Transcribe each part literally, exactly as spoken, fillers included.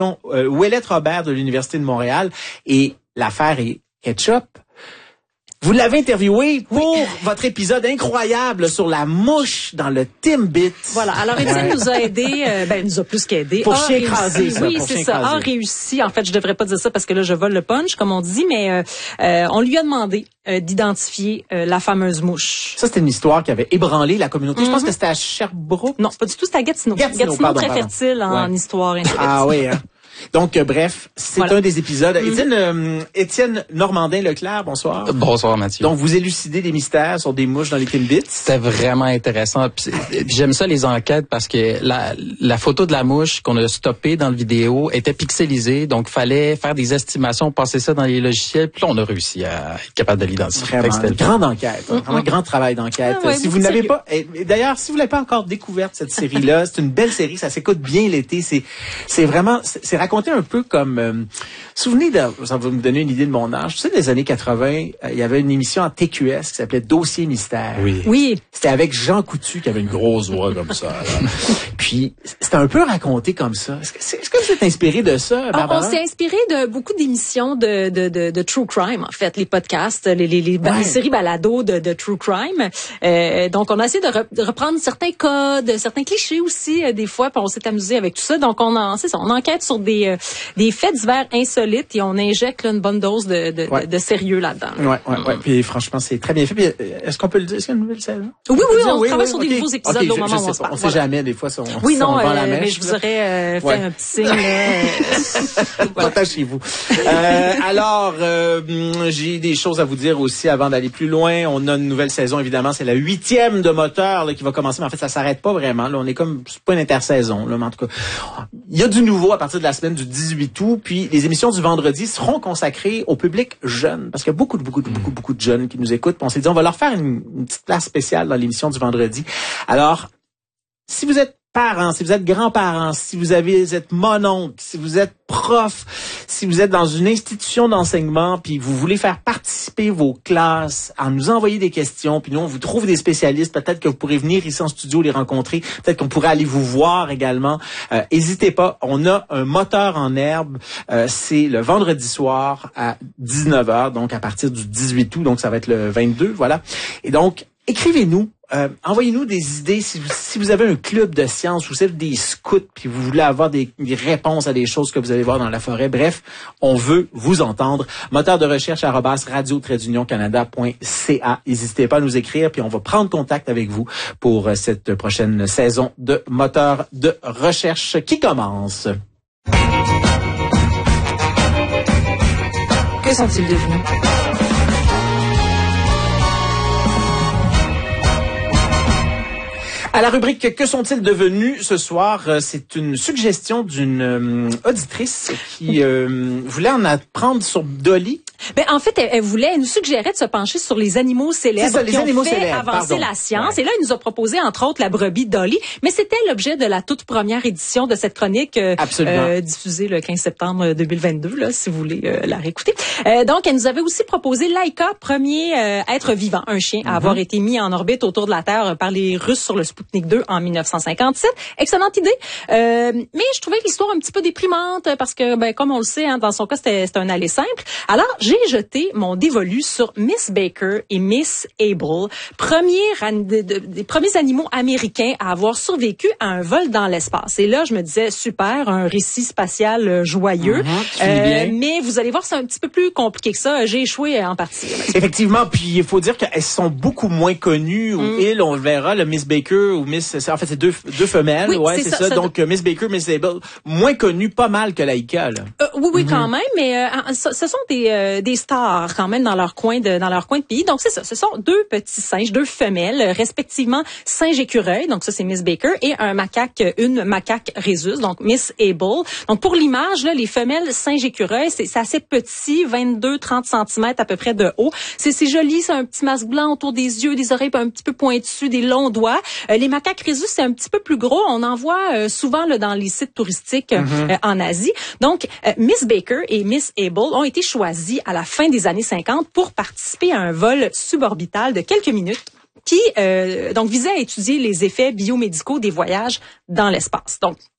euh, Ouellette Robert de l'Université de Montréal et l'affaire est Ketchup. Vous l'avez interviewé pour oui. votre épisode incroyable sur la mouche dans le Timbit. Voilà. Alors, Étienne ouais. nous a aidé, euh, ben, nous a plus qu'aidé. Pour chien écrasé, ça. Oui, c'est ça. A réussi. En fait, je devrais pas dire ça parce que là, je vole le punch, comme on dit, mais euh, euh, on lui a demandé euh, d'identifier euh, la fameuse mouche. Ça, c'était une histoire qui avait ébranlé la communauté. Mm-hmm. Je pense que c'était à Sherbrooke. Non, c'est pas du tout, c'était à Gatineau. Gatineau, Gatineau pardon, très pardon. fertile en ouais. histoire. Ah oui, hein. Donc, euh, bref, c'est voilà. un des épisodes. Mm-hmm. Étienne, euh, Étienne Normandin-Leclerc, bonsoir. Bonsoir, Mathieu. Donc, vous élucidez des mystères sur des mouches dans les Timbits. C'était vraiment intéressant. Puis, j'aime ça, les enquêtes, parce que la, la photo de la mouche qu'on a stoppée dans le vidéo était pixelisée. Donc, fallait faire des estimations, passer ça dans les logiciels. Puis là, on a réussi à être capable de l'identifier. Vraiment, une grande enquête. Hein, mm-hmm. Vraiment un grand travail d'enquête. Ah, ouais, si vous n'avez pas, et, et d'ailleurs, si vous n'avez pas encore découvert cette série-là, c'est une belle série. Ça s'écoute bien l'été. C'est, c'est vraiment, c'est, c'est raconté un peu comme, euh, souvenez de, ça va me donner une idée de mon âge. Tu sais, des années quatre-vingts, euh, il y avait une émission en T Q S qui s'appelait Dossier Mystère. Oui. Oui. C'était avec Jean Coutu qui avait une grosse voix comme ça. Puis, c'était un peu raconté comme ça. Est-ce que, c'est, est-ce que vous êtes inspiré de ça, Barbara? On, on s'est inspiré de beaucoup d'émissions de, de, de, de true crime, en fait, les podcasts, les, les, les, ouais. les séries balados de, de true crime. Euh, donc, on a essayé de, re, de reprendre certains codes, certains clichés aussi, euh, des fois, puis on s'est amusé avec tout ça. Donc, on en, c'est ça, on enquête sur des, euh, des faits divers insolites et on injecte là, une bonne dose de, de, ouais. de, de sérieux là-dedans. Ouais, ouais, ouais. Puis franchement, c'est très bien fait. Puis, est-ce qu'on peut le dire? Est-ce qu'il y a une nouvelle saison? Oui, oui, on, on oui, travaille oui, sur okay. des nouveaux épisodes okay, au je, moment je où on se parle. On sait voilà. jamais, des fois, si on, oui, si non, on euh, vend la mèche. mais je vous aurais euh, fait ouais. un petit signe. Là. Partagez-vous. euh, alors, euh, j'ai des choses à vous dire aussi avant d'aller plus loin. On a une nouvelle saison, évidemment. C'est la huitième de Moteur là, qui va commencer. Mais en fait, ça s'arrête pas vraiment. Là, on est comme, c'est pas une intersaison. Là, mais en tout cas, il y a du nouveau à partir de la semaine du dix-huit août. Puis les émissions du vendredi seront consacrées au public jeune. Parce qu'il y a beaucoup, beaucoup, beaucoup, beaucoup de jeunes qui nous écoutent. Puis on s'est dit, on va leur faire une, une petite place spéciale dans l'émission du vendredi. Alors, si vous êtes parents, si vous êtes grands-parents, si vous avez, vous êtes mononcle, si vous êtes prof, si vous êtes dans une institution d'enseignement, puis vous voulez faire participer vos classes, en nous envoyer des questions, puis nous, on vous trouve des spécialistes, peut-être que vous pourrez venir ici en studio les rencontrer, peut-être qu'on pourrait aller vous voir également. Euh, hésitez pas, on a un moteur en herbe, euh, c'est le vendredi soir à dix-neuf heures, donc à partir du dix-huit août, donc ça va être le vingt-deux, voilà. Et donc, écrivez-nous. Euh, envoyez-nous des idées. Si vous, si vous avez un club de sciences, vous êtes des scouts, puis vous voulez avoir des, des réponses à des choses que vous allez voir dans la forêt. Bref, on veut vous entendre. Moteur de recherche arobase radio tiret union canada point c a. N'hésitez pas à nous écrire, puis on va prendre contact avec vous pour cette prochaine saison de Moteur de recherche qui commence. Que sont-ils devenus? À la rubrique « Que sont-ils devenus » ce soir, c'est une suggestion d'une euh, auditrice qui euh, voulait en apprendre sur Dolly. Ben en fait, elle, elle voulait, elle nous suggérait de se pencher sur les animaux célèbres ça, les qui animaux ont fait célèbres, avancer pardon. la science. Ouais. Et là, elle nous a proposé, entre autres, la brebis Dolly. Mais c'était l'objet de la toute première édition de cette chronique euh, euh, diffusée le quinze septembre deux mille vingt-deux, là, si vous voulez euh, la réécouter. Euh, donc, elle nous avait aussi proposé Laika, premier euh, être vivant, un chien, à mm-hmm. avoir été mis en orbite autour de la Terre par les Russes sur le Sputnik deux en dix-neuf cent cinquante-sept. Excellente idée. Euh, mais je trouvais l'histoire un petit peu déprimante parce que, ben, comme on le sait, hein, dans son cas, c'était, c'était un aller simple. Alors, j'ai jeté mon dévolu sur Miss Baker et Miss Able, premiers, de, de, des premiers animaux américains à avoir survécu à un vol dans l'espace. Et là, je me disais, super, un récit spatial euh, joyeux. Mm-hmm, euh, mais vous allez voir, c'est un petit peu plus compliqué que ça. J'ai échoué en partie. Effectivement, puis il faut dire qu'elles sont beaucoup moins connues. Mm. Il, on le verra, le Miss Baker ou Miss... En fait, c'est deux, deux femelles. Oui, ouais, c'est, c'est ça. ça. Donc, Miss Baker, Miss Able, moins connues pas mal que Laika. Là. Euh, oui, oui, mm-hmm. quand même. Mais euh, ce, ce sont des, euh, des stars quand même dans leur coin de dans leur coin de pays. Donc c'est ça, ce sont deux petits singes, deux femelles, respectivement singe écureuil, donc ça c'est Miss Baker, et un macaque, une macaque rhésus, donc Miss Able. Donc pour l'image là, les femelles singe écureuil, c'est, c'est assez petit, vingt-deux à trente centimètres à peu près de haut. C'est c'est joli, c'est un petit masque blanc autour des yeux, des oreilles un petit peu pointues, des longs doigts. Euh, les macaques rhésus, c'est un petit peu plus gros, on en voit euh, souvent là dans les sites touristiques euh, mm-hmm. euh, en Asie. Donc euh, Miss Baker et Miss Able ont été choisis à la fin des années cinquante pour participer à un vol suborbital de quelques minutes qui euh, donc visait à étudier les effets biomédicaux des voyages dans l'espace. Donc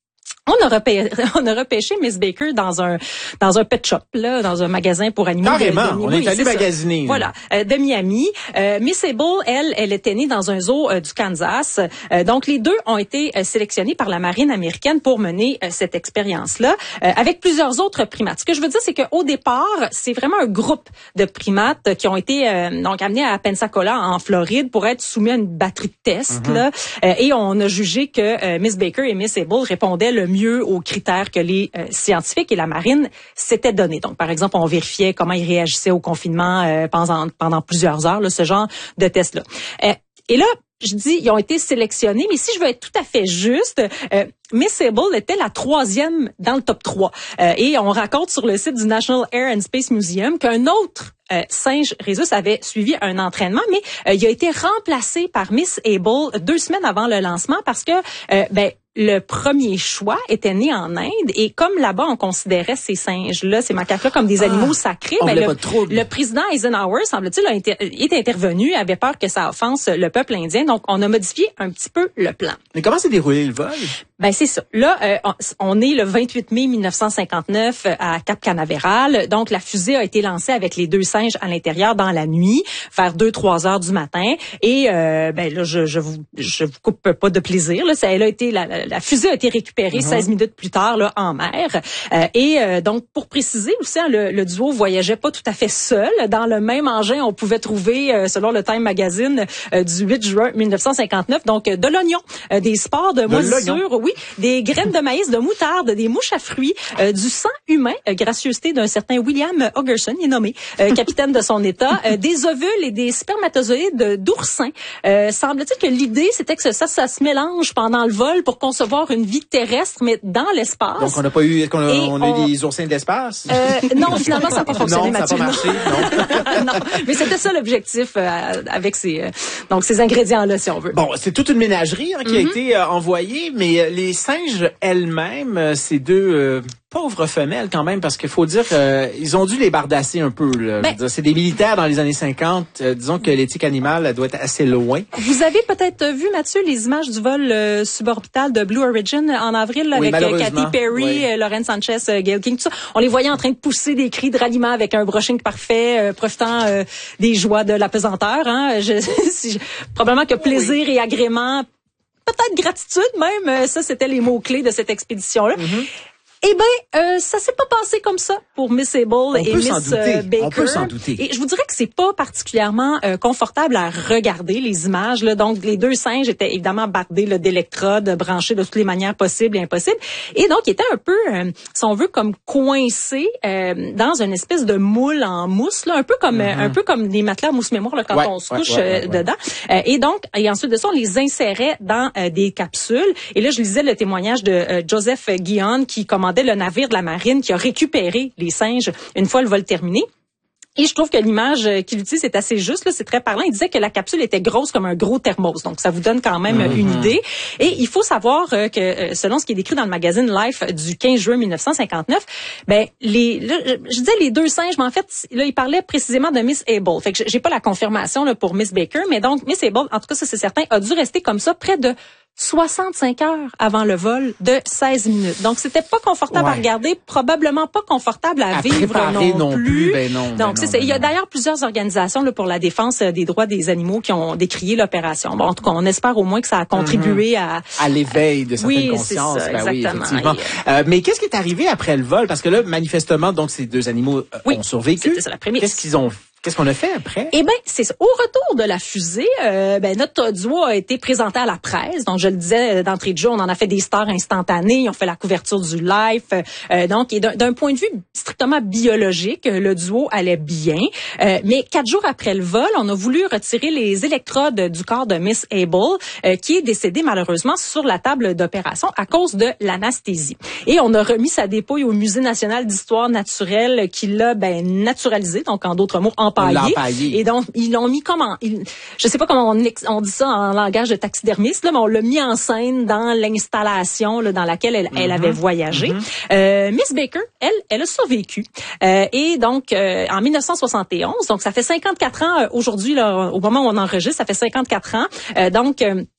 On a repêché, on a repêché Miss Baker dans un dans un pet shop là, dans un magasin pour animaux. Carrément, de, de, on oui, est allé magasiner. Voilà, euh, de Miami. Euh, Miss Able, elle, elle était née dans un zoo euh, du Kansas. Euh, donc les deux ont été euh, sélectionnés par la marine américaine pour mener euh, cette expérience-là, euh, avec plusieurs autres primates. Ce que je veux dire, c'est qu'au départ, c'est vraiment un groupe de primates qui ont été euh, donc amenés à Pensacola en Floride pour être soumis à une batterie de tests. Mm-hmm. Là, euh, et on a jugé que euh, Miss Baker et Miss Able répondaient le mieux aux critères que les euh, scientifiques et la marine s'étaient donnés. Donc, par exemple, on vérifiait comment ils réagissaient au confinement euh, pendant, pendant plusieurs heures, là, ce genre de test-là. Euh, et là, je dis, ils ont été sélectionnés, mais si je veux être tout à fait juste, euh, Miss Able était la troisième dans le top trois. Euh, et on raconte sur le site du National Air and Space Museum qu'un autre euh, singe rhésus avait suivi un entraînement, mais euh, il a été remplacé par Miss Able deux semaines avant le lancement parce que, euh, ben, le premier choix était né en Inde et comme là-bas on considérait ces singes-là, ces macaques-là comme des animaux ah, sacrés, ben le, le président Eisenhower, semble-t-il, a été, est intervenu, avait peur que ça offense le peuple indien, donc on a modifié un petit peu le plan. Mais comment s'est déroulé le vol? Ben c'est ça. Là, euh, on est le vingt-huit mai mille neuf cent cinquante-neuf à Cap Canaveral. Donc la fusée a été lancée avec les deux singes à l'intérieur dans la nuit, vers deux trois heures du matin. Et euh, ben là, je, je vous je vous coupe pas de plaisir. Là, ça, elle a été la, la, la fusée a été récupérée mm-hmm. seize minutes plus tard là en mer. Euh, et euh, donc pour préciser aussi, hein, le, le duo voyageait pas tout à fait seul. Dans le même engin, on pouvait trouver, euh, selon le Time Magazine euh, du huit juin mille neuf cent cinquante-neuf, donc euh, de l'oignon, euh, des spores de, de moisissure, oui. Des graines de maïs, de moutarde, des mouches à fruits, euh, du sang humain, euh, gracieuseté d'un certain William Hogerson, il est nommé euh, capitaine de son État, euh, des ovules et des spermatozoïdes d'oursins. Euh, semble-t-il que l'idée, c'était que ça, ça se mélange pendant le vol pour concevoir une vie terrestre, mais dans l'espace. Donc, on n'a pas eu, qu'on a, on a on... eu des oursins de l'espace? Euh, non, finalement, ça n'a pas fonctionné, non, Mathieu. Ça n'a pas marché, non. non, mais c'était ça l'objectif euh, avec ces, euh, donc ces ingrédients-là, si on veut. Bon, c'est toute une ménagerie hein, qui mm-hmm. a été euh, envoyée, mais euh, les singes elles-mêmes, euh, ces deux euh, pauvres femelles quand même, parce qu'il faut dire euh, ils ont dû les bardasser un peu. Là. Ben, c'est des militaires dans les années cinquante. Euh, disons que l'éthique animale elle doit être assez loin. Vous avez peut-être vu, Mathieu, les images du vol euh, suborbital de Blue Origin en avril là, oui, avec euh, Katy Perry, oui. euh, Lauren Sanchez, euh, Gayle King, tout ça. On les voyait en train de pousser des cris de ralliement avec un brushing parfait, euh, profitant euh, des joies de la pesanteur. Hein. Je, si, probablement que plaisir oui. et agrément, peut-être gratitude même, ça c'était les mots-clés de cette expédition-là. Mm-hmm. Eh ben, euh, ça s'est pas passé comme ça pour Miss Able On et Miss euh, Baker. On peut s'en douter. Et je vous dirais que c'est pas particulièrement euh, confortable à regarder les images. Là. Donc, les deux singes étaient évidemment bardés là, d'électrodes, branchés de toutes les manières possibles et impossibles. Et donc, ils étaient un peu, euh, si on veut, comme coincés euh, dans une espèce de moule en mousse, là, un peu comme mm-hmm. euh, un peu comme des matelas mousse mémoire là, quand ouais, on se ouais, couche ouais, ouais, euh, dedans. Euh, et donc, et ensuite de ça, on les insérait dans euh, des capsules. Et là, je lisais le témoignage de euh, Joseph Guion qui commandait le navire de la marine qui a récupéré les singes une fois le vol terminé. Et je trouve que l'image qu'il utilise est assez juste, là, c'est très parlant. Il disait que la capsule était grosse comme un gros thermos, donc ça vous donne quand même mm-hmm. une idée. Et il faut savoir euh, que euh, selon ce qui est décrit dans le magazine Life du quinze juin mille neuf cent cinquante-neuf, ben les, là, je disais les deux singes, mais en fait là il parlait précisément de Miss Able. Fait que j'ai pas la confirmation là pour Miss Baker, mais donc Miss Able, en tout cas ça c'est certain, a dû rester comme ça près de soixante-cinq heures avant le vol de seize minutes. Donc, c'était pas confortable ouais. à regarder, probablement pas confortable à, à vivre non, non plus. plus. Ben non, Donc, ben c'est non, ça. Ben Il y a non. d'ailleurs plusieurs organisations là, pour la défense des droits des animaux qui ont décrié l'opération. Bon, en tout cas, on espère au moins que ça a contribué mm-hmm. à... À l'éveil de certaines oui, consciences. C'est ça, ben exactement. Oui, effectivement. Euh, mais qu'est-ce qui est arrivé après le vol? Parce que là, manifestement, donc, ces deux animaux euh, oui, ont survécu. C'était ça, la prémisse. Qu'est-ce qu'ils ont fait? Qu'est-ce qu'on a fait après? Eh ben, c'est ça. Au retour de la fusée, euh, ben notre duo a été présenté à la presse. Donc, je le disais d'entrée de jeu, on en a fait des stars instantanées. Ils ont fait la couverture du live. Euh, donc, et d'un, d'un point de vue strictement biologique, le duo allait bien. Euh, mais quatre jours après le vol, on a voulu retirer les électrodes du corps de Miss Able, euh, qui est décédée malheureusement sur la table d'opération à cause de l'anesthésie. Et on a remis sa dépouille au Musée national d'histoire naturelle, qui l'a ben naturalisé. Donc, en d'autres mots, en Empaillé. Et donc, ils l'ont mis comment, ils, je sais pas comment on, on dit ça en langage de taxidermiste, là, mais on l'a mis en scène dans l'installation là, dans laquelle elle, mm-hmm. elle avait voyagé. Mm-hmm. Euh, Miss Baker, elle, elle a survécu. Euh, et donc, euh, en mille neuf cent soixante et onze, donc ça fait cinquante-quatre ans euh, aujourd'hui, là, au moment où on enregistre, ça fait cinquante-quatre ans. Euh, donc, euh,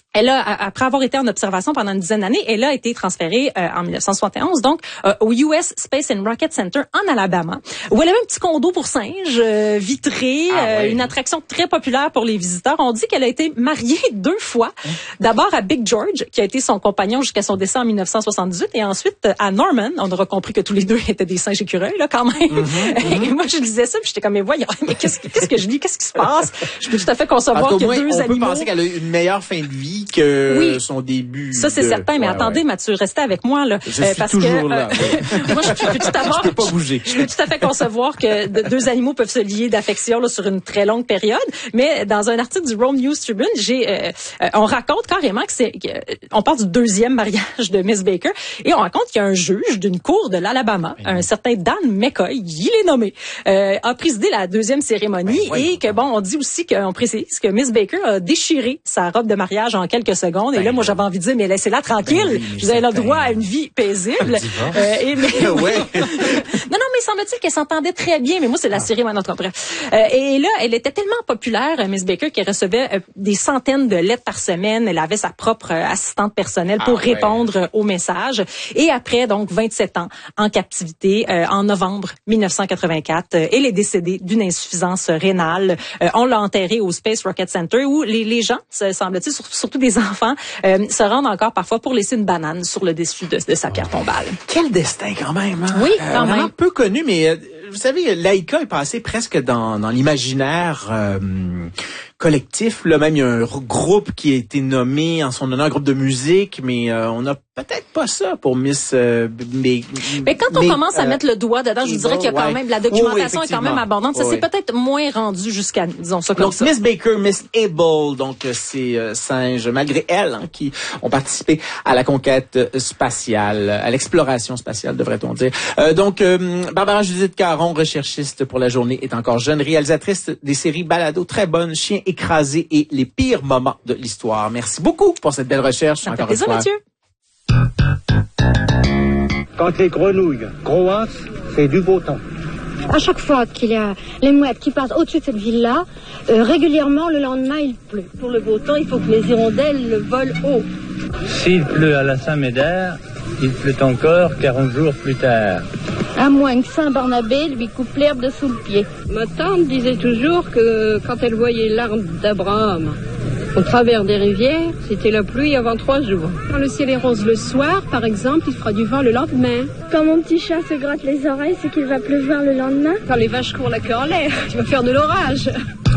Elle a, après avoir été en observation pendant une dizaine d'années, elle a été transférée euh, en dix-neuf cent soixante et onze, donc euh, au U S Space and Rocket Center en Alabama, où elle avait un petit condo pour singes, euh, vitré, ah, euh, ouais. une attraction très populaire pour les visiteurs. On dit qu'elle a été mariée deux fois. D'abord à Big George, qui a été son compagnon jusqu'à son décès en dix-neuf cent soixante-dix-huit, et ensuite à Norman. On aura compris que tous les deux étaient des singes écureuils, là, quand même. Mm-hmm, mm-hmm. Et moi, je lisais ça, puis j'étais comme, mais voyons, mais qu'est-ce, qu'est-ce que je lis? Qu'est-ce qui se passe? Je peux tout à fait concevoir que moins, deux on animaux... On peut penser qu'elle a eu une meilleure fin de vie que... Oui. son début. Ça, c'est de... certain, mais ouais, attendez, ouais. Mathieu, restez avec moi, là. Je euh, suis parce toujours que, là. Euh, moi, je peux tout à je peux pas bouger. Je peux tout à fait concevoir que deux animaux peuvent se lier d'affection, là, sur une très longue période. Mais dans un article du Rome News Tribune, j'ai, euh, euh, on raconte carrément que c'est, euh, on parle du deuxième mariage de Miss Baker, et on raconte qu'il y a un juge d'une cour de l'Alabama, ben, un certain Dan McCoy, il est nommé, euh, a présidé la deuxième cérémonie, ben, ouais, et que bon, on dit aussi qu'on précise que Miss Baker a déchiré sa robe de mariage en quelques secondes. Ben, et là, moi, j'avais envie de dire, mais laissez-la tranquille. Ben, oui, vous avez le droit à une vie paisible. Euh, et mais, ouais. non, non, mais semble-t-il qu'elle s'entendait très bien. Mais moi, c'est la cérémonie, en tout cas, bref. Euh, et là, elle était tellement populaire, Miss Baker, qu'elle recevait euh, des centaines de lettres par semaine. Elle avait sa propre euh, assistante personnelle pour ah, répondre ouais. aux messages. Et après, donc, vingt-sept ans en captivité, euh, en novembre dix-neuf cent quatre-vingt-quatre, euh, elle est décédée d'une insuffisance rénale. Euh, on l'a enterrée au Space Rocket Center, où les, les gens, semble-t-il, surtout des enfants, euh, se rendent encore parfois pour laisser une banane sur le dessus de, de sa pierre tombale. Quel destin quand même, hein? Oui, quand euh, même. Peu connu, mais euh, vous savez, Laïka est passé presque dans, dans l'imaginaire euh, collectif. Là, même il y a un groupe qui a été nommé en son honneur, un groupe de musique, mais euh, on n'a peut-être pas ça pour Miss. Euh, mais, mais quand on mais, commence euh, à mettre le doigt dedans, je vous dirais qu'il y a quand ouais. même la documentation oui, oui, est quand même abondante. Ça oui. s'est peut-être moins rendu jusqu'à, disons ça comme donc, ça. Miss Baker, Miss Able, donc ces euh, singes, malgré elles, hein, qui ont participé à la conquête spatiale, à l'exploration spatiale, devrait-on dire. Euh, donc, euh, Barbara Judith Caron, recherchiste pour la journée, est encore jeune, réalisatrice des séries balado très bonnes, Chien écrasé et les pires moments de l'histoire. Merci beaucoup pour cette belle recherche. Ça fait plaisir, Mathieu. Quand les grenouilles grossent, c'est du beau temps. À chaque fois qu'il y a les mouettes qui passent au-dessus de cette ville-là, euh, régulièrement, le lendemain, il pleut. Pour le beau temps, il faut que les hirondelles volent haut. S'il pleut à la Saint-Médard, il pleut encore quarante jours plus tard. À moins que Saint-Barnabé lui coupe l'herbe de sous le pied. Ma tante disait toujours que quand elle voyait l'arbre d'Abraham au travers des rivières, c'était la pluie avant trois jours. Quand le ciel est rose le soir, par exemple, il fera du vent le lendemain. Quand mon petit chat se gratte les oreilles, c'est qu'il va pleuvoir le lendemain. Quand les vaches courent la queue en l'air, tu vas faire de l'orage.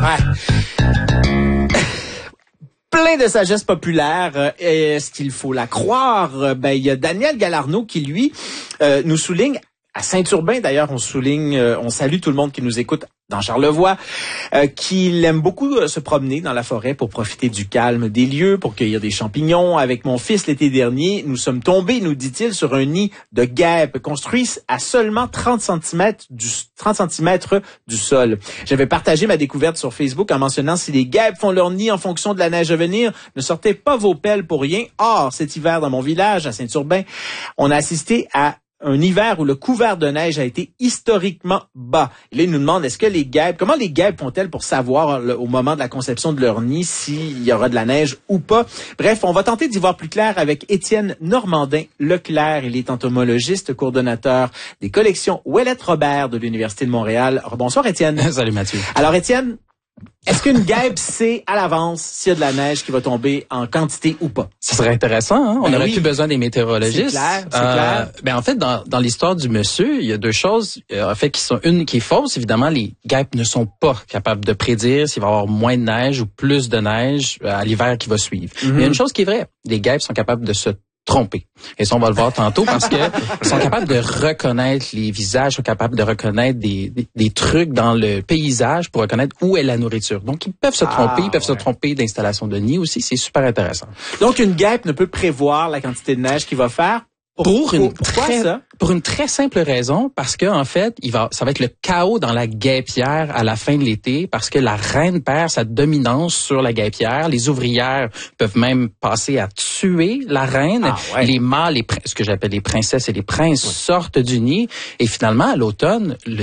Ouais. Plein de sagesse populaire. Est-ce qu'il faut la croire? Ben, il y a Daniel Galarneau qui, lui, euh, nous souligne, à Saint-Urbain, d'ailleurs, on souligne, euh, on salue tout le monde qui nous écoute dans Charlevoix, euh, qu'il aime beaucoup euh, se promener dans la forêt pour profiter du calme des lieux, pour cueillir des champignons. Avec mon fils l'été dernier, nous sommes tombés, nous dit-il, sur un nid de guêpes construit à seulement trente centimètres du, trente centimètres du sol. J'avais partagé ma découverte sur Facebook en mentionnant: si les guêpes font leur nid en fonction de la neige à venir, ne sortez pas vos pelles pour rien. Or, cet hiver, dans mon village, à Saint-Urbain, on a assisté à un hiver où le couvert de neige a été historiquement bas. Et là, il nous demande, est-ce que les guêpes, comment les guêpes font-elles pour savoir le, au moment de la conception de leur nid s'il y aura de la neige ou pas? Bref, on va tenter d'y voir plus clair avec Étienne Normandin-Leclerc. Il est entomologiste, coordonnateur des collections Ouellette-Robert de l'Université de Montréal. Bonsoir, Étienne. Salut, Mathieu. Alors, Étienne, est-ce qu'une guêpe sait à l'avance s'il y a de la neige qui va tomber en quantité ou pas? Ça serait intéressant, hein? On ben n'aurait oui. plus besoin des météorologistes. C'est clair, c'est euh, clair. Ben en fait, dans, dans l'histoire du monsieur, il y a deux choses euh, en fait qui sont une qui est fausse. Évidemment, les guêpes ne sont pas capables de prédire s'il va y avoir moins de neige ou plus de neige à l'hiver qui va suivre. Mm-hmm. Mais il y a une chose qui est vraie, les guêpes sont capables de se tromper. Et ça, on va le voir tantôt parce que ils sont capables de reconnaître les visages, sont capables de reconnaître des, des, des trucs dans le paysage pour reconnaître où est la nourriture. Donc, ils peuvent se tromper, ah, ils peuvent ouais. se tromper d'installation de nid aussi. C'est super intéressant. Donc, une guêpe ne peut prévoir la quantité de neige qu'il va faire. Pour, pour une pourquoi très, ça? Pour une très simple raison, parce que en fait, il va, ça va être le chaos dans la guêpière à la fin de l'été, parce que la reine perd sa dominance sur la guêpière. Les ouvrières peuvent même passer à tuer la reine. Ah, ouais. Les mâles, les, ce que j'appelle les princesses et les princes, ouais. sortent du nid. Et finalement, à l'automne, le nid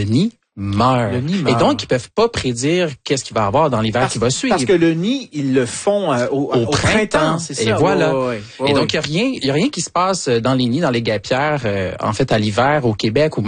meurt. Le nid meurt. Et donc, ils peuvent pas prédire qu'est-ce qu'il va y avoir dans l'hiver parce, qui va suivre. Parce que le nid, ils le font euh, au, au, au printemps, printemps, c'est ça. Et voilà. Ouais, ouais, ouais, et ouais. donc, il y a rien, il y a rien qui se passe dans les nids, dans les guêpières, euh, en fait, à l'hiver, au Québec ou